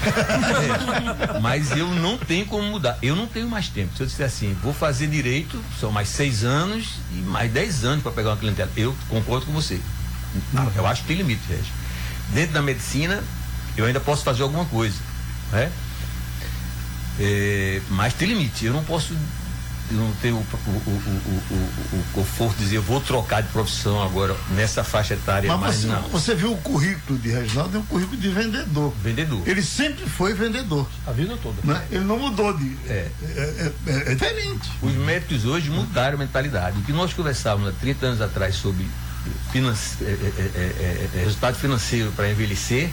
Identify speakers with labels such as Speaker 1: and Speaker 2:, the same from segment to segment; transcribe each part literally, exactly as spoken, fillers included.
Speaker 1: É, mas eu não tenho como mudar. Eu não tenho mais tempo. Se eu disser assim, vou fazer direito, são mais seis anos e mais dez anos para pegar uma clientela. Eu concordo com você. Não, eu acho que tem limite, Regis. Dentro da medicina, eu ainda posso fazer alguma coisa, né? É, mas tem limite. Eu não posso, eu não tenho o, o, o, o, o conforto de dizer, eu vou trocar de profissão agora nessa faixa etária.
Speaker 2: Mas,
Speaker 1: mas
Speaker 2: você,
Speaker 1: não.
Speaker 2: Você viu o currículo de Reginaldo, é um currículo de vendedor.
Speaker 1: Vendedor.
Speaker 2: Ele sempre foi vendedor.
Speaker 3: A vida toda.
Speaker 2: Né? Ele não mudou de.
Speaker 1: É.
Speaker 2: É, é, é, é diferente.
Speaker 1: Os médicos hoje mudaram a mentalidade. O que nós conversávamos há trinta anos atrás sobre finance, é, é, é, é, resultado financeiro para envelhecer,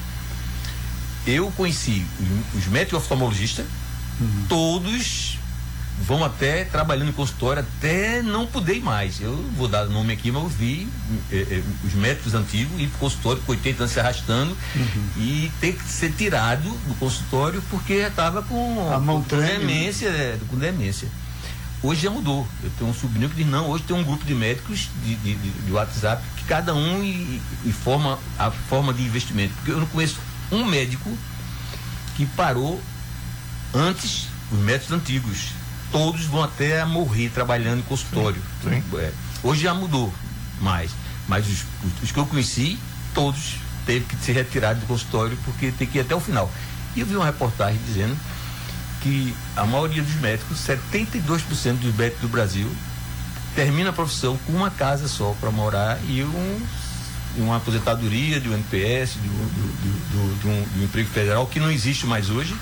Speaker 1: eu conheci os, os médicos oftalmologistas, uhum. Todos vão até trabalhando em consultório até não poder ir mais. Eu vou dar nome aqui, mas eu vi é, é, os médicos antigos ir para o consultório com oitenta anos se arrastando, uhum. E ter que ser tirado do consultório porque estava com,
Speaker 2: a mão
Speaker 1: com, com demência, é, com demência. Hoje já mudou. Eu tenho um sobrinho que diz, não, hoje tem um grupo de médicos de, de, de, de WhatsApp que cada um informa a forma de investimento. Porque eu não conheço um médico que parou antes, os médicos antigos. Todos vão até morrer trabalhando em consultório. Sim, sim. É, hoje já mudou mais. Mas os, os, os que eu conheci, todos teve que ser retirados do consultório porque tem que ir até o final. E eu vi uma reportagem dizendo que a maioria dos médicos, setenta e dois por cento dos médicos do Brasil, termina a profissão com uma casa só para morar e um, uma aposentadoria de um N P S, de um, de, de, de, um, de um emprego federal, que não existe mais hoje.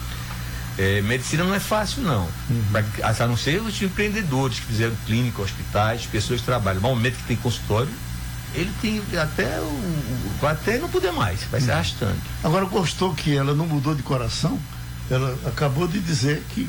Speaker 1: É, medicina não é fácil, não. Uhum. Pra, a não ser os empreendedores que fizeram clínica, hospitais, pessoas que trabalham. Mas o médico que tem consultório, ele tem até o, vai até não poder mais, vai uhum. se arrastando.
Speaker 2: Agora, gostou que ela não mudou de coração? Ela acabou de dizer que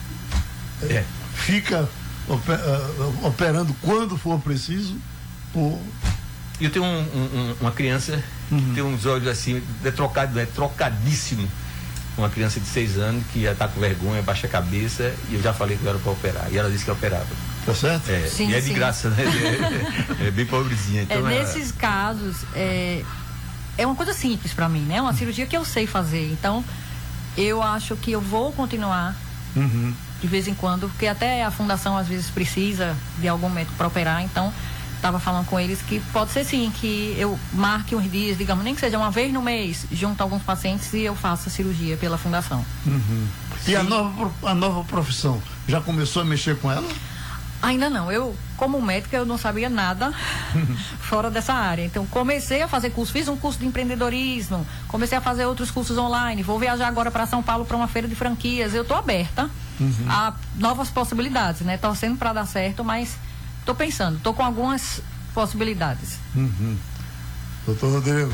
Speaker 2: é. fica oper, uh, operando quando for preciso. Por...
Speaker 1: Eu tenho um, um, uma criança uhum. que tem uns olhos assim, é trocado, é trocadíssimo. Uma criança de seis anos que já está com vergonha, baixa a cabeça, e eu já falei que era para operar. E ela disse que operava.
Speaker 2: Tá certo?
Speaker 1: É,
Speaker 4: sim,
Speaker 1: e é
Speaker 4: sim.
Speaker 1: de graça, né? É, é, é bem pobrezinha. Então
Speaker 4: é,
Speaker 1: é,
Speaker 4: nesses casos, é, é uma coisa simples para mim, né? Uma cirurgia que eu sei fazer. Então, eu acho que eu vou continuar uhum. de vez em quando, porque até a fundação às vezes precisa de algum médico para operar, então estava falando com eles que pode ser sim, que eu marque uns dias, digamos, nem que seja uma vez no mês, junto a alguns pacientes e eu faça a cirurgia pela fundação.
Speaker 2: Uhum. E a nova, a nova profissão, já começou a mexer com ela?
Speaker 4: Ainda não, eu como médica eu não sabia nada fora dessa área, então comecei a fazer curso, fiz um curso de empreendedorismo, comecei a fazer outros cursos online, vou viajar agora para São Paulo para uma feira de franquias, eu estou aberta uhum. a novas possibilidades, né, torcendo para dar certo, mas estou pensando, estou com algumas possibilidades.
Speaker 2: Uhum. Doutor Rodrigo.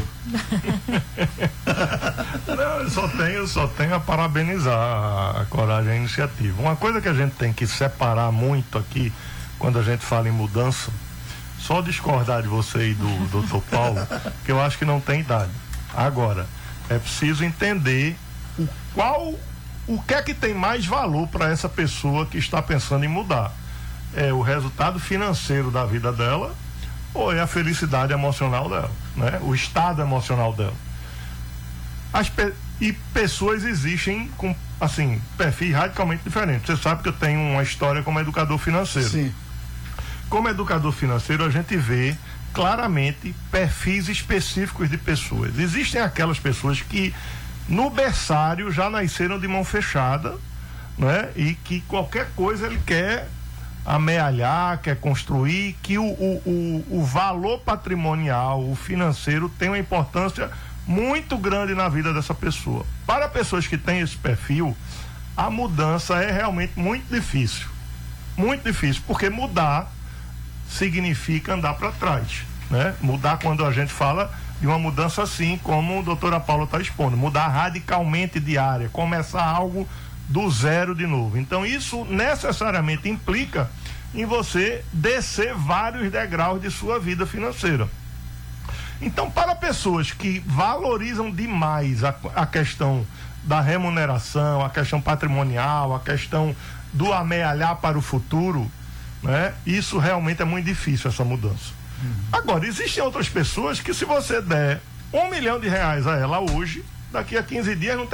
Speaker 3: Não, eu só tenho, só tenho a parabenizar a coragem e a iniciativa. Uma coisa que a gente tem que separar muito aqui, quando a gente fala em mudança, só discordar de você e do doutor Paulo, que eu acho que não tem idade. Agora, é preciso entender o qual, o que é que tem mais valor para essa pessoa que está pensando em mudar. É o resultado financeiro da vida dela ou é a felicidade emocional dela, né? O estado emocional dela. As pe- e pessoas existem com, assim, perfis radicalmente diferentes. Você sabe que eu tenho uma história como educador financeiro.
Speaker 2: Sim.
Speaker 3: Como educador financeiro, a gente vê claramente perfis específicos de pessoas. Existem aquelas pessoas que no berçário já nasceram de mão fechada, né? E que qualquer coisa ele quer amealhar, quer construir, que o, o, o, o valor patrimonial, o financeiro tem uma importância muito grande na vida dessa pessoa. Para pessoas que têm esse perfil, a mudança é realmente muito difícil. Muito difícil, porque mudar significa andar para trás, né? Mudar, quando a gente fala de uma mudança assim, como a doutora Paula está expondo, mudar radicalmente de área, começar algo do zero de novo. Então isso necessariamente implica em você descer vários degraus de sua vida financeira. Então, para pessoas que valorizam demais a, a questão da remuneração, a questão patrimonial, a questão do amealhar para o futuro, né? Isso realmente é muito difícil, essa mudança. Uhum. Agora, existem outras pessoas que, se você der um milhão de reais a ela hoje, daqui a quinze dias não tem